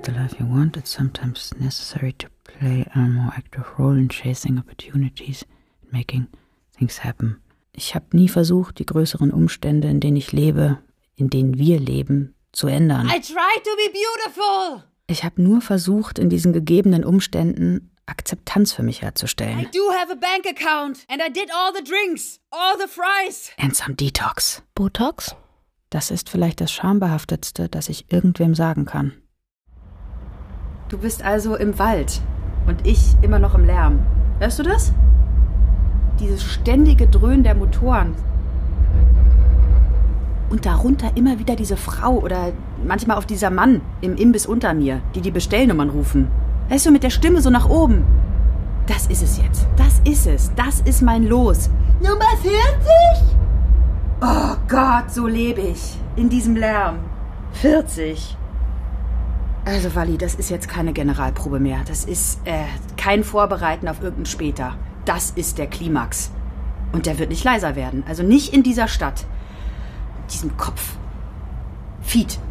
the life you want, it's sometimes necessary to play a more active role in chasing opportunities and making things happen. Ich habe nie versucht, die größeren Umstände, in denen ich lebe, in denen wir leben, zu ändern. I tried to be beautiful. Ich habe nur versucht, in diesen gegebenen Umständen Akzeptanz für mich herzustellen. I do have a bank account and I did all the drinks, all the fries. And some detox. Botox? Das ist vielleicht das Schambehaftetste, das ich irgendwem sagen kann. Du bist also im Wald und ich immer noch im Lärm. Hörst du das? Dieses ständige Dröhnen der Motoren. Und darunter immer wieder diese Frau oder manchmal auch dieser Mann im Imbiss unter mir, die Bestellnummern rufen. Weißt du, mit der Stimme so nach oben. Das ist es jetzt. Das ist es. Das ist mein Los. Nummer 40? Oh Gott, so lebe ich. In diesem Lärm. 40. Also, Wally, das ist jetzt keine Generalprobe mehr. Das ist kein Vorbereiten auf irgendein Später. Das ist der Klimax. Und der wird nicht leiser werden. Also nicht in dieser Stadt. Diesem Kopf. Feed.